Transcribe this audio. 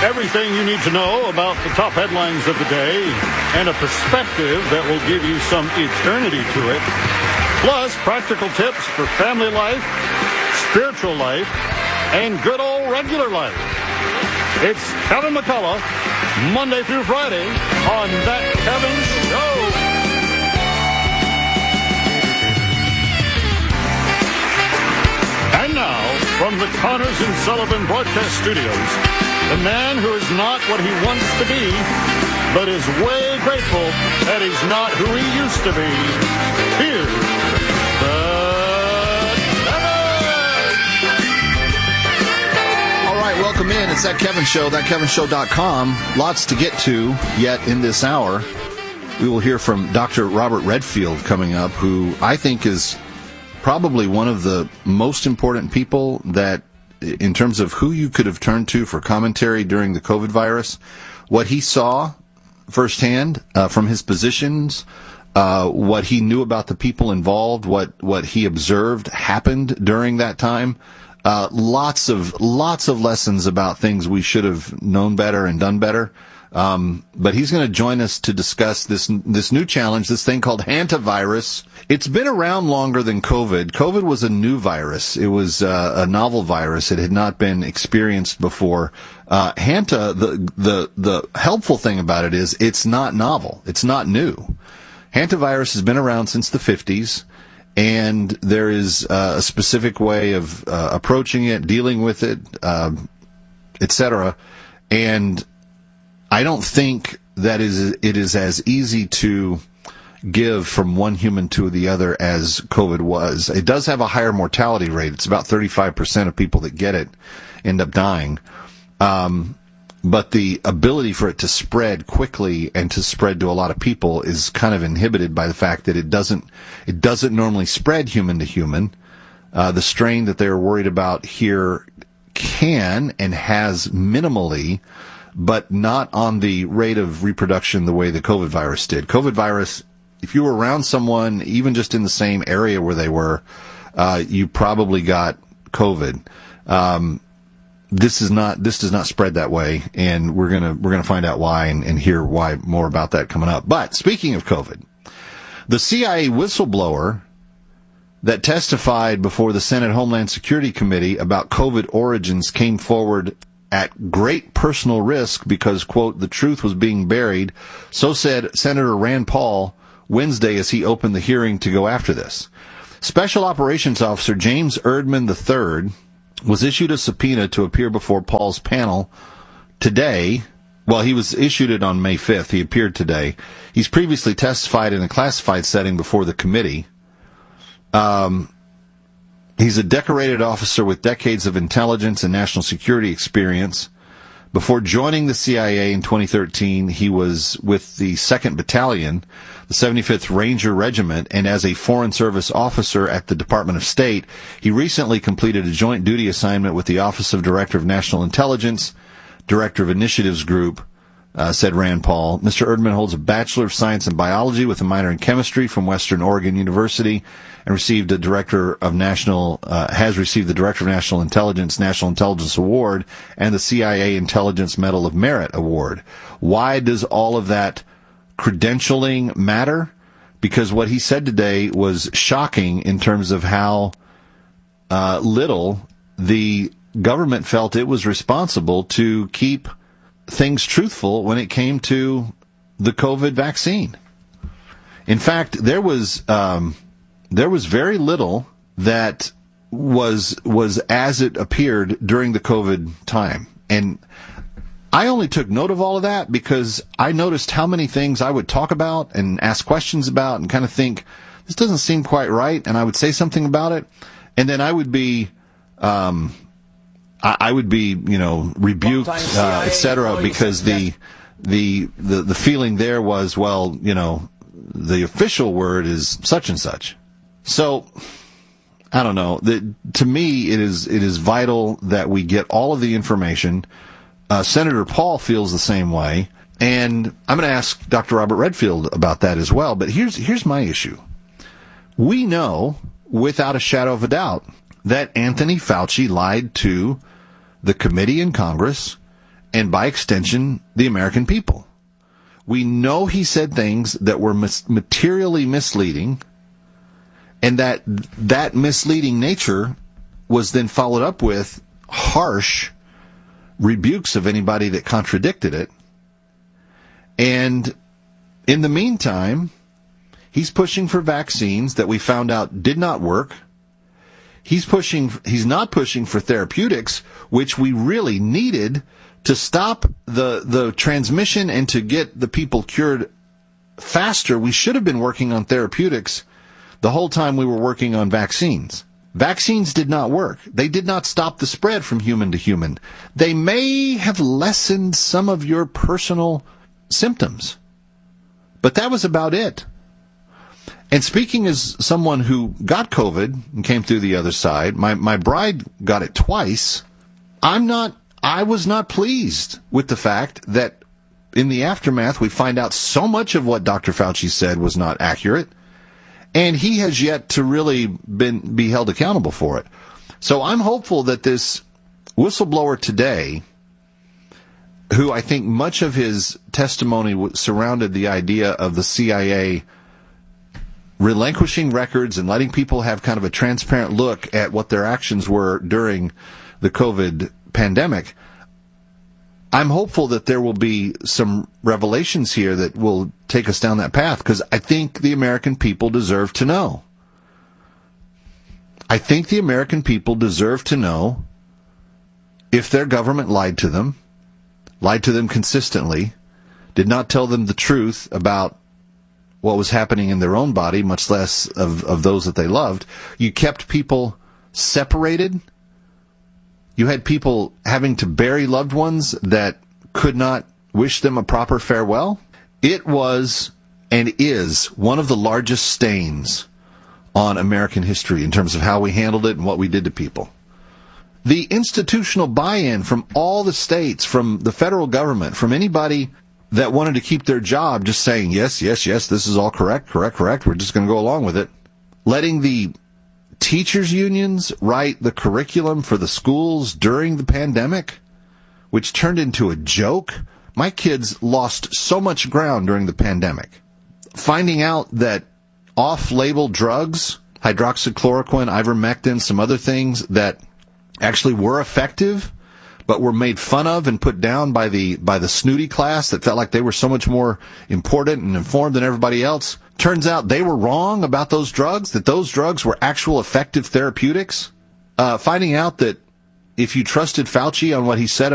Everything you need to know about the top headlines of the day and a perspective that will give you some eternity to it. Plus, practical tips for family life, spiritual life, and good old regular life. It's Kevin McCullough, Monday through Friday on That Kevin Show. And now, from the Connors and Sullivan Broadcast Studios, the man who is not what he wants to be, but is way grateful that he's not who he used to be. Here's All right, welcome in. It's That Kevin Show, thatkevinshow.com. Lots to get to yet in this hour. We will hear from Dr. Robert Redfield coming up, who I think is probably one of the most important people that, in terms of who you could have turned to for commentary during the COVID virus, what he saw firsthand from his positions, what he knew about the people involved, what he observed happened during that time. Lots of lessons about things we should have known better and done better. But he's going to join us to discuss this new challenge, this thing called hantavirus. It's been around longer than COVID. COVID was a new virus. It was a novel virus. It had not been experienced before. Hanta, the helpful thing about it is it's not novel. It's not new. Hantavirus has been around since the 50s, and there is a specific way of approaching it, dealing with it, etc. And I don't think that it is as easy to give from one human to the other as COVID was. It does have a higher mortality rate. It's about 35% of people that get it end up dying. But the ability for it to spread quickly and to spread to a lot of people is kind of inhibited by the fact that it doesn't normally spread human to human. The strain that they're worried about here can and has minimally, but not on the rate of reproduction the way the COVID virus did. COVID virus, if you were around someone, even just in the same area where they were, you probably got COVID. This does not spread that way, and we're gonna find out why and hear why more about that coming up. But speaking of COVID, the CIA whistleblower that testified before the Senate Homeland Security Committee about COVID origins came forward at great personal risk because, quote, the truth was being buried. So said Senator Rand Paul Wednesday as he opened the hearing to go after this. Special Operations Officer James Erdman III was issued a subpoena to appear before Paul's panel today. Well, he was issued it on May 5th. He appeared today. He's previously testified in a classified setting before the committee. He's a decorated officer with decades of intelligence and national security experience. Before joining the CIA in 2013, he was with the 2nd Battalion, the 75th Ranger Regiment, and as a Foreign Service officer at the Department of State, he recently completed a joint duty assignment with the Office of Director of National Intelligence, Director of Initiatives Group, said Rand Paul. Mr. Erdman holds a Bachelor of Science in Biology with a minor in Chemistry from Western Oregon University and received has received the Director of National Intelligence Award and the CIA Intelligence Medal of Merit Award. Why does all of that credentialing matter? Because what he said today was shocking in terms of how little the government felt it was responsible to keep things truthful when it came to the COVID vaccine. In fact, there was very little that was as it appeared during the COVID time. And I only took note of all of that because I noticed how many things I would talk about and ask questions about and kind of think, this doesn't seem quite right, and I would say something about it, and then I would be rebuked, etc., because the feeling there was, well, the official word is such and such. So I don't know. To me, it is vital that we get all of the information. Senator Paul feels the same way, and I'm going to ask Dr. Robert Redfield about that as well. But here's my issue. We know, without a shadow of a doubt, that Anthony Fauci lied to the committee in Congress and by extension, the American people. We know he said things that were materially misleading, and that misleading nature was then followed up with harsh rebukes of anybody that contradicted it. And in the meantime, he's pushing for vaccines that we found out did not work. He's not pushing for therapeutics, which we really needed to stop the transmission and to get the people cured faster. We should have been working on therapeutics the whole time we were working on vaccines. Vaccines did not work. They did not stop the spread from human to human. They may have lessened some of your personal symptoms, but that was about it. And speaking as someone who got COVID and came through the other side, my bride got it twice. I was not pleased with the fact that in the aftermath we find out so much of what Dr. Fauci said was not accurate, and he has yet to really be held accountable for it. So I'm hopeful that this whistleblower today, who I think much of his testimony surrounded the idea of the CIA relinquishing records and letting people have kind of a transparent look at what their actions were during the COVID pandemic, I'm hopeful that there will be some revelations here that will take us down that path, because I think the American people deserve to know. I think the American people deserve to know if their government lied to them consistently, did not tell them the truth about what was happening in their own body, much less of those that they loved. You kept people separated. You had people having to bury loved ones that could not wish them a proper farewell. It was and is one of the largest stains on American history in terms of how we handled it and what we did to people. The institutional buy-in from all the states, from the federal government, from anybody that wanted to keep their job, just saying, yes, this is all correct, we're just going to go along with it. Letting the teachers' unions write the curriculum for the schools during the pandemic, which turned into a joke. My kids lost so much ground during the pandemic. Finding out that off-label drugs, hydroxychloroquine, ivermectin, some other things that actually were effective, but were made fun of and put down by the snooty class that felt like they were so much more important and informed than everybody else. Turns out they were wrong about those drugs, that those drugs were actual effective therapeutics. Finding out that if you trusted Fauci on what he said